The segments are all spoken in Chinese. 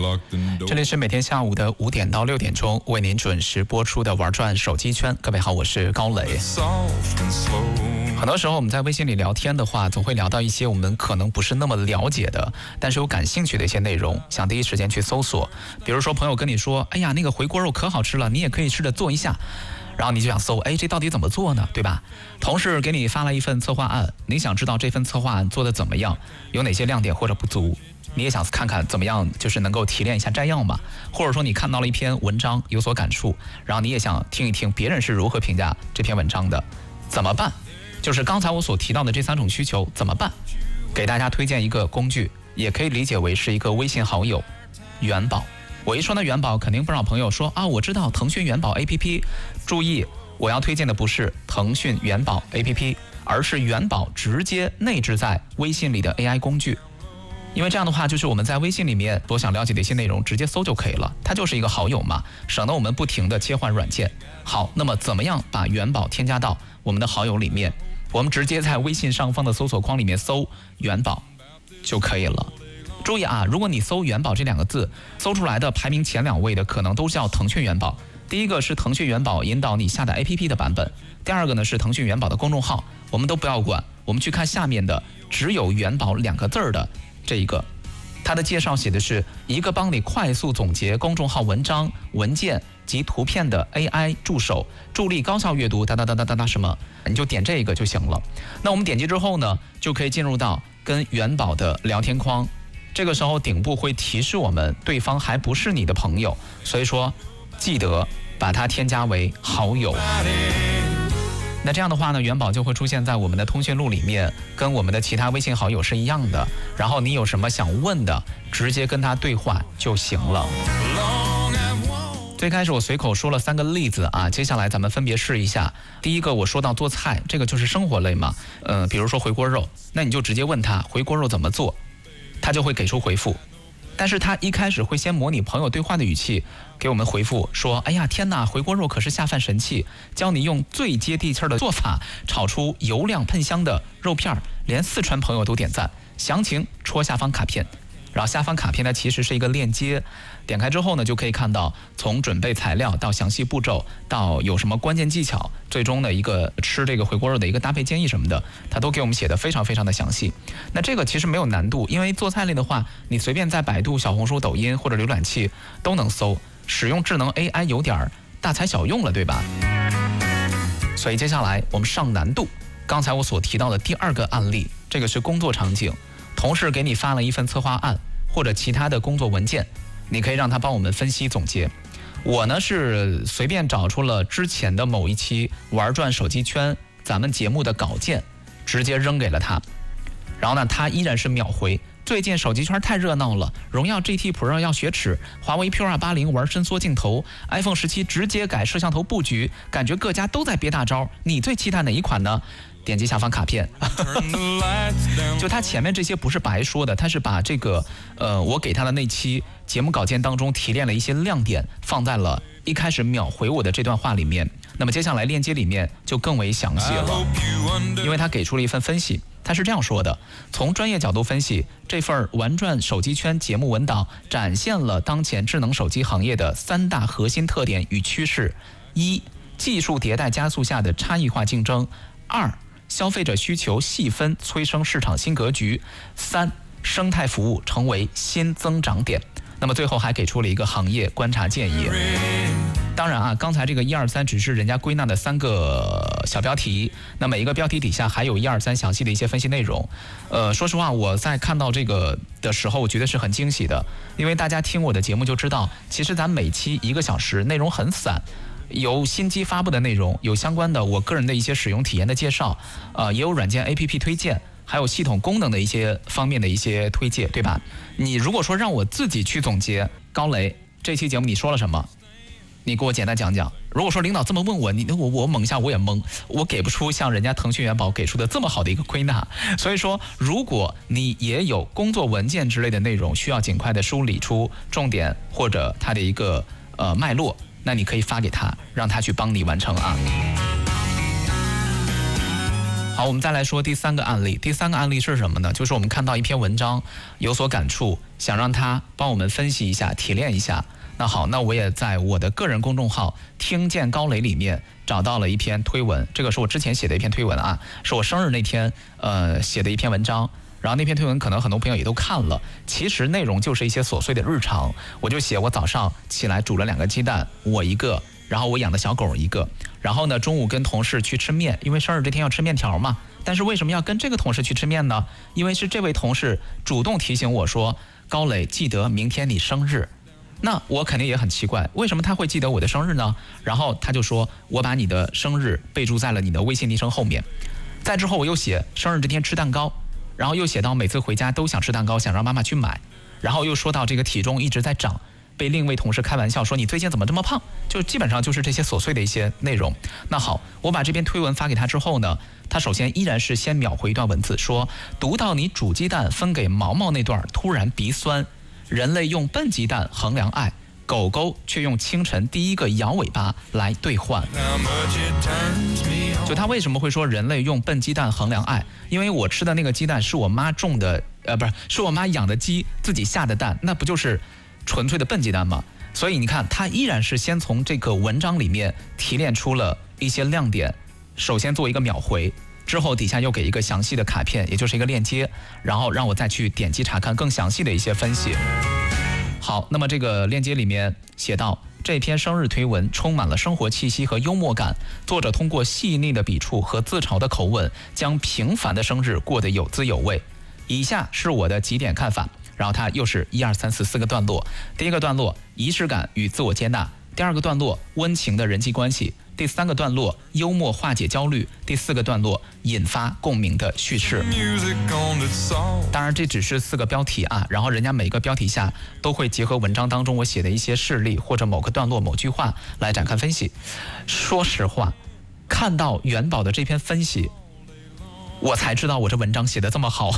这里是每天下午的5点到6点钟为您准时播出的玩转手机圈。各位好，我是高磊。很多时候我们在微信里聊天的话，总会聊到一些我们可能不是那么了解的，但是有感兴趣的一些内容，想第一时间去搜索。比如说朋友跟你说，哎呀，那个回锅肉可好吃了，你也可以试着做一下。然后你就想搜，哎，这到底怎么做呢？对吧？同事给你发了一份策划案，你想知道这份策划案做得怎么样，有哪些亮点或者不足，你也想看看怎么样，就是能够提炼一下摘要嘛。或者说你看到了一篇文章有所感触，然后你也想听一听别人是如何评价这篇文章的，怎么办？就是刚才我所提到的这3种需求怎么办？给大家推荐一个工具，也可以理解为是一个微信好友，元宝。我一说呢元宝，肯定不少朋友说啊，我知道腾讯元宝 APP。注意，我要推荐的不是腾讯元宝 APP， 而是元宝直接内置在微信里的 AI 工具。因为这样的话，就是我们在微信里面所想了解的一些内容，直接搜就可以了，它就是一个好友嘛，省得我们不停的切换软件。好，那么怎么样把元宝添加到我们的好友里面？我们直接在微信上方的搜索框里面搜元宝就可以了。注意啊，如果你搜元宝这2个字，搜出来的排名前2位的可能都叫腾讯元宝。第一个是腾讯元宝引导你下载 APP 的版本，第二个呢是腾讯元宝的公众号，我们都不要管，我们去看下面的只有元宝2个字的这一个，它的介绍写的是一个帮你快速总结公众号文章、文件及图片的 AI 助手，助力高效阅读哒哒哒哒哒哒什么，你就点这个就行了。那我们点击之后呢，就可以进入到跟元宝的聊天框，这个时候顶部会提示我们对方还不是你的朋友，所以说记得把它添加为好友。那这样的话呢，元宝就会出现在我们的通讯录里面，跟我们的其他微信好友是一样的。然后你有什么想问的，直接跟他对话就行了。最开始我随口说了3个例子啊，接下来咱们分别试一下。第一个我说到做菜，这个就是生活类嘛，比如说回锅肉，那你就直接问他回锅肉怎么做，他就会给出回复。但是他一开始会先模拟朋友对话的语气给我们回复说，哎呀天哪，回锅肉可是下饭神器，教你用最接地气的做法炒出油亮喷香的肉片，连四川朋友都点赞，详情戳下方卡片。然后下方卡片呢其实是一个链接，点开之后呢就可以看到从准备材料到详细步骤到有什么关键技巧，最终的一个吃这个回锅肉的一个搭配建议什么的，它都给我们写的非常非常的详细。那这个其实没有难度，因为做菜类的话你随便在百度、小红书、抖音或者浏览器都能搜，使用智能 AI 有点大材小用了，对吧？所以接下来我们上难度，刚才我所提到的第2个案例，这个是工作场景，同事给你发了一份策划案或者其他的工作文件，你可以让他帮我们分析总结。我呢是随便找出了之前的某一期玩转手机圈咱们节目的稿件，直接扔给了他，然后呢他依然是秒回，最近手机圈太热闹了，荣耀 GT Pro 要雪耻，华为 P280 玩伸缩镜头， iPhone 17直接改摄像头布局，感觉各家都在憋大招，你最期待哪一款呢？点击下方卡片就他前面这些不是白说的，他是把这个我给他的那期节目稿件当中提炼了一些亮点，放在了一开始秒回我的这段话里面。那么接下来链接里面就更为详细了，因为他给出了一份分析，他是这样说的：从专业角度分析，这份玩转手机圈节目文档展现了当前智能手机行业的3大核心特点与趋势：一、技术迭代加速下的差异化竞争；二、消费者需求细分催生市场新格局；三、生态服务成为新增长点。那么最后还给出了一个行业观察建议。当然啊，刚才这个1、2、3只是人家归纳的3个小标题，那每一个标题底下还有1、2、3详细的一些分析内容。说实话，我在看到这个的时候，我觉得是很惊喜的，因为大家听我的节目就知道，其实咱每期1个小时，内容很散。有新机发布的内容，有相关的我个人的一些使用体验的介绍，也有软件 APP 推荐，还有系统功能的一些方面的一些推荐，对吧？你如果说让我自己去总结，高磊这期节目你说了什么，你给我简单讲讲。如果说领导这么问我，我懵一下我也懵，我给不出像人家腾讯元宝给出的这么好的一个归纳。所以说，如果你也有工作文件之类的内容需要尽快的梳理出重点或者它的一个脉络，那你可以发给他，让他去帮你完成啊。 好，我们再来说第三个案例。第三个案例是什么呢？就是我们看到一篇文章有所感触，想让他帮我们分析一下、提炼一下。那好，那我也在我的个人公众号听见高磊里面找到了一篇推文，这个是我之前写的一篇推文啊，是我生日那天写的一篇文章。然后那篇推文可能很多朋友也都看了，其实内容就是一些琐碎的日常。我就写我早上起来煮了2个鸡蛋，我一个，然后我养的小狗一个。然后呢，中午跟同事去吃面，因为生日这天要吃面条嘛。但是为什么要跟这个同事去吃面呢？因为是这位同事主动提醒我说，高磊，记得明天你生日。那我肯定也很奇怪，为什么他会记得我的生日呢？然后他就说，我把你的生日备注在了你的微信昵称后面。再之后我又写生日这天吃蛋糕，然后又写到每次回家都想吃蛋糕，想让妈妈去买。然后又说到这个体重一直在涨，被另一位同事开玩笑说，你最近怎么这么胖？就基本上就是这些琐碎的一些内容。那好，我把这篇推文发给他之后呢，他首先依然是先秒回一段文字，说读到你煮鸡蛋分给毛毛那段，突然鼻酸。人类用笨鸡蛋衡量爱，狗狗却用清晨第一个摇尾巴来兑换。就他为什么会说人类用笨鸡蛋衡量爱？因为我吃的那个鸡蛋是我妈种的，是我妈养的鸡自己下的蛋，那不就是纯粹的笨鸡蛋吗？所以你看，他依然是先从这个文章里面提炼出了一些亮点，首先做一个秒回，之后底下又给一个详细的卡片，也就是一个链接，然后让我再去点击查看更详细的一些分析。好，那么这个链接里面写到，这篇生日推文充满了生活气息和幽默感，作者通过细腻的笔触和自嘲的口吻，将平凡的生日过得有滋有味。以下是我的几点看法，然后它又是1、2、3、4、4个段落。第一个段落，仪式感与自我接纳；第二个段落，温情的人际关系；第3个段落，幽默化解焦虑；第4个段落，引发共鸣的叙事。当然这只是4个标题啊，然后人家每个标题下都会结合文章当中我写的一些事例或者某个段落某句话来展开分析。说实话，看到元宝的这篇分析，我才知道我这文章写得这么好。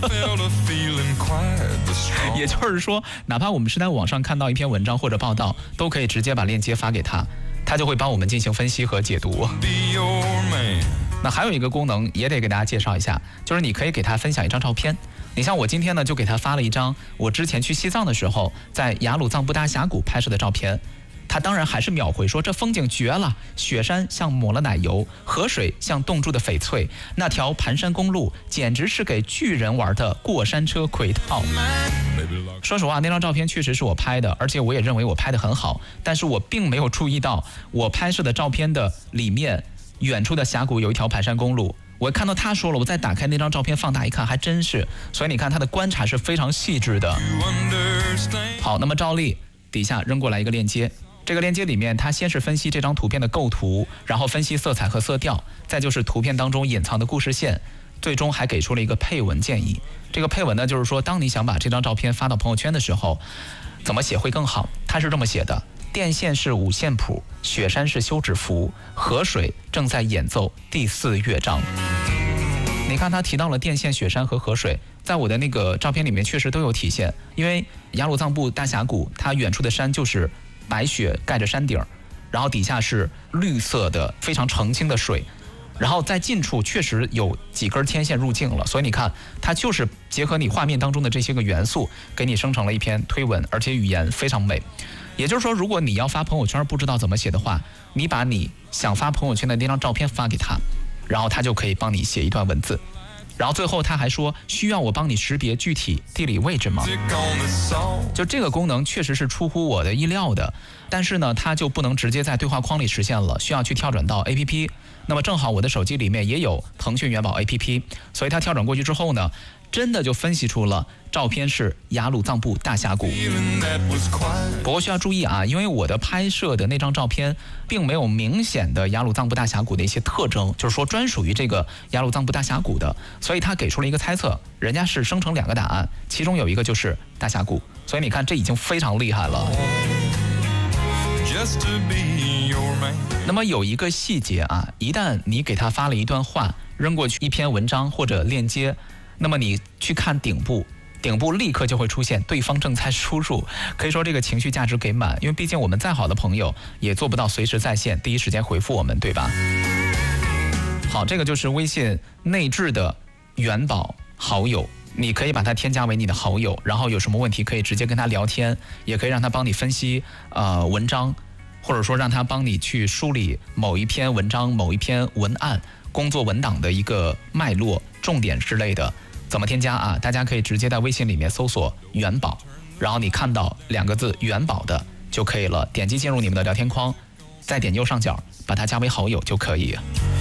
也就是说，哪怕我们是在网上看到一篇文章或者报道，都可以直接把链接发给他，他就会帮我们进行分析和解读。那还有一个功能也得给大家介绍一下，就是你可以给他分享一张照片。你像我今天呢，就给他发了一张我之前去西藏的时候在雅鲁藏布大峡谷拍摄的照片。他当然还是秒回说，这风景绝了，雪山像抹了奶油，河水像冻住的翡翠，那条盘山公路简直是给巨人玩的过山车轨道。说实话，那张照片确实是我拍的，而且我也认为我拍得很好，但是我并没有注意到我拍摄的照片的里面远处的峡谷有一条盘山公路。我看到他说了，我再打开那张照片放大一看，还真是。所以你看他的观察是非常细致的。好，那么照例底下扔过来一个链接，这个链接里面他先是分析这张图片的构图，然后分析色彩和色调，再就是图片当中隐藏的故事线，最终还给出了一个配文建议。这个配文呢，就是说当你想把这张照片发到朋友圈的时候，怎么写会更好。他是这么写的：电线是五线谱，雪山是休止符，河水正在演奏第4乐章。你看他提到了电线、雪山和河水，在我的那个照片里面确实都有体现。因为雅鲁藏布大峡谷，它远处的山就是白雪盖着山顶，然后底下是绿色的非常澄清的水，然后在近处确实有几根天线入镜了，所以你看它就是结合你画面当中的这些个元素，给你生成了一篇推文，而且语言非常美。也就是说，如果你要发朋友圈不知道怎么写的话，你把你想发朋友圈的那张照片发给他，然后他就可以帮你写一段文字。然后最后他还说，需要我帮你识别具体地理位置吗？就这个功能确实是出乎我的意料的，但是呢，它就不能直接在对话框里实现了，需要去跳转到 APP。那么正好我的手机里面也有腾讯元宝 APP， 所以它跳转过去之后呢，真的就分析出了照片是雅鲁藏布大峡谷。不过需要注意啊，因为我的拍摄的那张照片并没有明显的雅鲁藏布大峡谷的一些特征，就是说专属于这个雅鲁藏布大峡谷的，所以他给出了一个猜测，人家是生成2个答案，其中有一个就是大峡谷，所以你看这已经非常厉害了。那么有一个细节啊，一旦你给他发了一段话，扔过去一篇文章或者链接，那么你去看顶部立刻就会出现对方正在输入，可以说这个情绪价值给满，因为毕竟我们再好的朋友也做不到随时在线第一时间回复我们，对吧？ 好，这个就是微信内置的元宝好友，你可以把它添加为你的好友，然后有什么问题可以直接跟他聊天，也可以让他帮你分析文章，或者说让他帮你去梳理某一篇文章、某一篇文案、工作文档的一个脉络、重点之类的。怎么添加啊？大家可以直接在微信里面搜索元宝，然后你看到2个字元宝的就可以了，点击进入你们的聊天框，再点右上角把它加为好友就可以。